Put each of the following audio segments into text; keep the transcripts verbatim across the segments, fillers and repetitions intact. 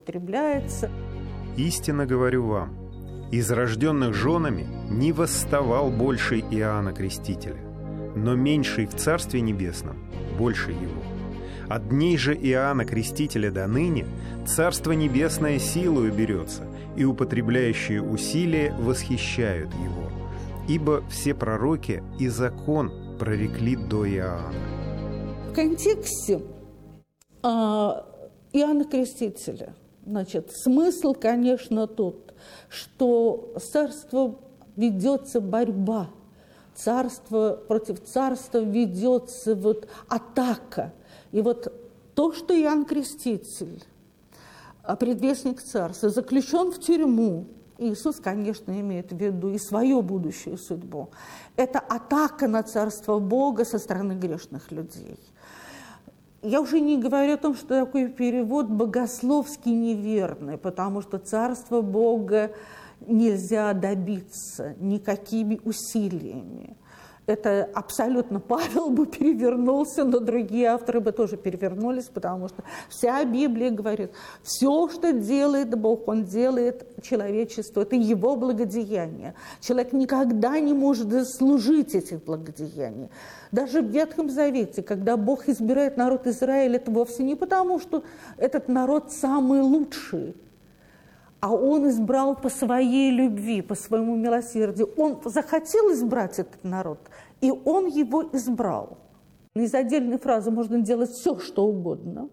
употребляется. Истинно говорю вам, из рожденных женами не восставал больше Иоанна Крестителя, но меньший в Царстве Небесном больше его. От дней же Иоанна Крестителя до ныне Царство Небесное силою берется, и употребляющие усилия восхищают его. Ибо все пророки и закон прорекли до Иоанна. В контексте а, Иоанна Крестителя, значит, смысл, конечно, тот, что с царством ведется борьба, царство против царства ведется вот атака. И вот то, что Иоанн Креститель, предвестник царства, заключен в тюрьму, Иисус, конечно, имеет в виду и свою будущую судьбу, это атака на царство Бога со стороны грешных людей. Я уже не говорю о том, что такой перевод богословски неверный, потому что царство Бога нельзя добиться никакими усилиями. Это абсолютно Павел бы перевернулся, но другие авторы бы тоже перевернулись, потому что вся Библия говорит, все, что делает Бог, Он делает человечеству, это Его благодеяние. Человек никогда не может заслужить этих благодеяний. Даже в Ветхом Завете, когда Бог избирает народ Израиля, это вовсе не потому, что этот народ самый лучший, а Он избрал по своей любви, по своему милосердию. Он захотел избрать этот народ, и Он его избрал. Из отдельной фразы можно делать все, что угодно.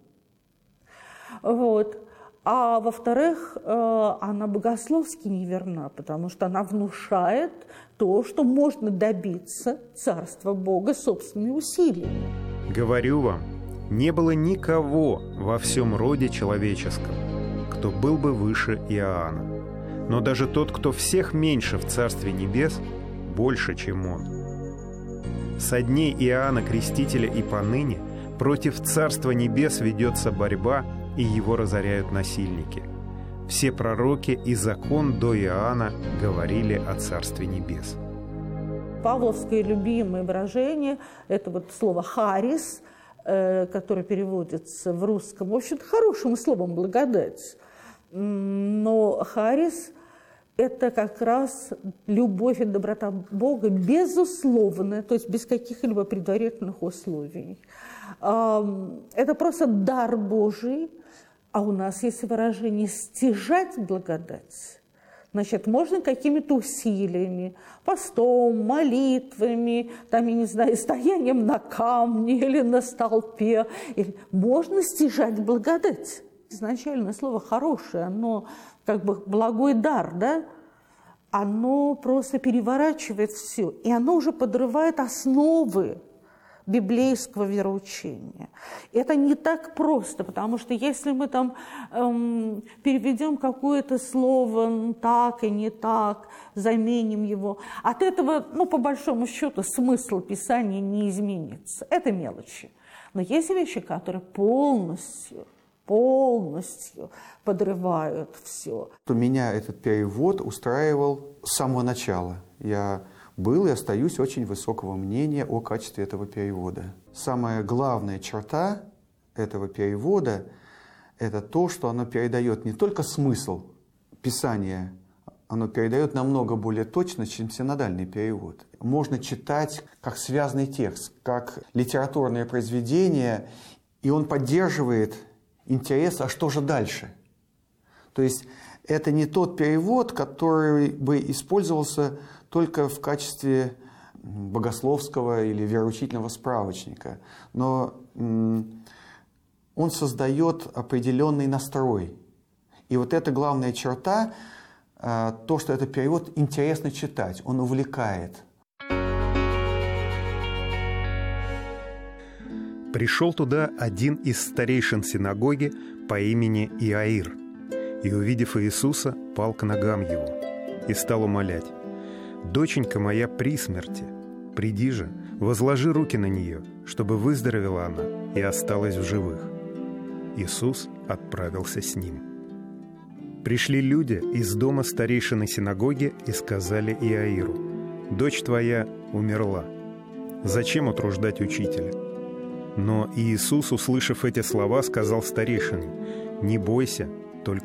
Вот. А во-вторых, она богословски неверна, потому что она внушает то, что можно добиться царства Бога собственными усилиями. Говорю вам, не было никого во всем роде человеческом, кто был бы выше Иоанна. Но даже тот, кто всех меньше в Царстве Небес, больше, чем он. Со дней Иоанна Крестителя и поныне против Царства Небес ведется борьба, и его разоряют насильники. Все пророки и закон до Иоанна говорили о Царстве Небес. Павловское любимое выражение – это вот слово «харис», которое переводится в русском, в общем-то, хорошим словом «благодать». Но харис – это как раз любовь и доброта Бога безусловная, то есть без каких-либо предварительных условий. Это просто дар Божий, а у нас есть выражение «стяжать благодать». Значит, можно какими-то усилиями, постом, молитвами, там, я не знаю, стоянием на камне или на столпе, или... можно стяжать благодать. Изначально слово «хорошее», оно как бы благой дар, да? Оно просто переворачивает все, и оно уже подрывает основы библейского вероучения. Это не так просто, потому что если мы там эм, переведем какое-то слово так и не так, заменим его, от этого, ну, по большому счету, смысл Писания не изменится. Это мелочи. Но есть вещи, которые полностью, полностью подрывают все. Меня этот перевод устраивал с самого начала. Я был и остаюсь очень высокого мнения о качестве этого перевода. Самая главная черта этого перевода – это то, что оно передает не только смысл Писания, оно передает намного более точно, чем синодальный перевод. Можно читать как связанный текст, как литературное произведение, и он поддерживает интерес, а что же дальше? То есть это не тот перевод, который бы использовался только в качестве богословского или вероучительного справочника. Но он создает определенный настрой. И вот эта главная черта, то, что этот перевод интересно читать, он увлекает. Пришел туда один из старейшин синагоги по имени Иаир, и, увидев Иисуса, пал к ногам его и стал умолять: «Доченька моя при смерти, приди же, возложи руки на нее, чтобы выздоровела она и осталась в живых». Иисус отправился с ним. Пришли люди из дома старейшины синагоги и сказали Иаиру: «Дочь твоя умерла. Зачем утруждать учителя?» Но Иисус, услышав эти слова, сказал старейшинам: «Не бойся,